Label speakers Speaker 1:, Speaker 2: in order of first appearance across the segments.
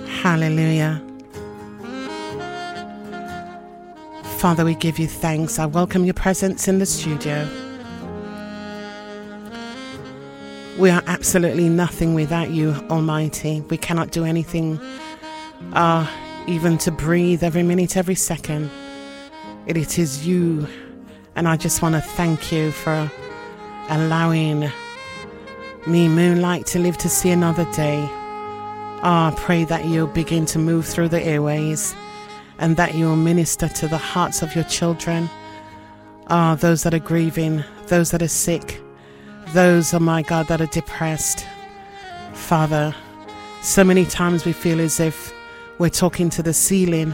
Speaker 1: Hallelujah. Father, we give you thanks. I welcome your presence in the studio. We are absolutely nothing without you, Almighty. We cannot do anything, even to breathe every minute, every second. It is you. And I just want to thank you for allowing me, Moonlight, to live to see another day. I pray that you'll begin to move through the airways and that you'll minister to the hearts of your children, those that are grieving, those that are sick, those, oh my God, that are depressed. Father, so many times we feel as if we're talking to the ceiling.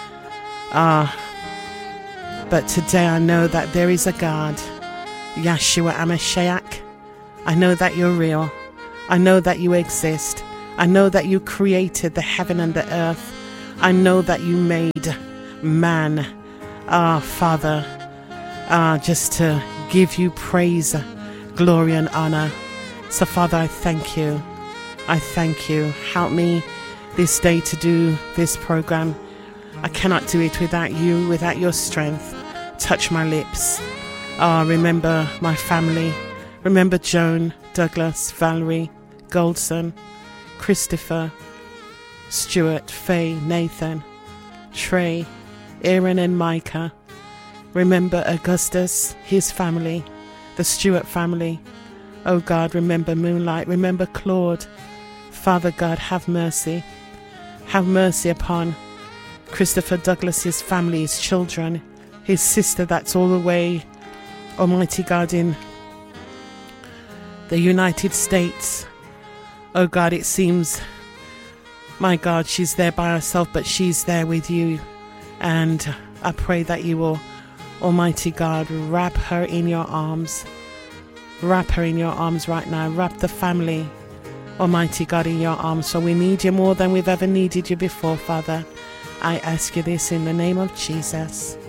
Speaker 1: But today I know that there is a God, Yeshua HaMashiach. I know that you're real. I know that you exist. I know that you created the heaven and the earth. I know that you made man, Father, just to give you praise, glory and honor. So Father, I thank you. I thank you. Help me this day to do this program. I cannot do it without you, without your strength. Touch my lips. Remember my family. Remember Joan, Douglas, Valerie, Goldson, Christopher, Stuart, Faye, Nathan, Trey, Aaron and Micah. Remember Augustus, his family, the Stewart family. Oh God, remember Moonlight. Remember Claude. Father God, have mercy. Have mercy upon Christopher Douglas's family, his children, his sister that's all the way, Almighty God, in the United States. Oh God, it seems, my God, she's there by herself, but she's there with you. And I pray that you will, Almighty God, wrap her in your arms. Wrap her in your arms right now. Wrap the family, Almighty God, in your arms. So we need you more than we've ever needed you before, Father. I ask you this in the name of Jesus.